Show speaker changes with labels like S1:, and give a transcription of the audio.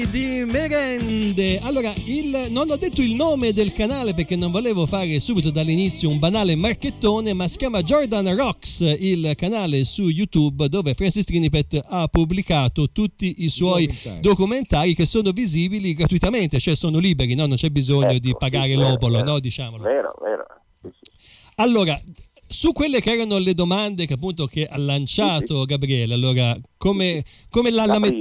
S1: Di merende. Allora, non ho detto il nome del canale perché non volevo fare subito dall'inizio un banale marchettone, ma si chiama Jordan Rocks, il canale su YouTube dove Francis Trinipet ha pubblicato tutti i suoi documentari che sono visibili gratuitamente, cioè sono liberi, no? Non c'è bisogno di pagare l'obolo, no? Diciamolo.
S2: Vero.
S1: Allora, su quelle che erano le domande che appunto che ha lanciato Gabriele, allora come la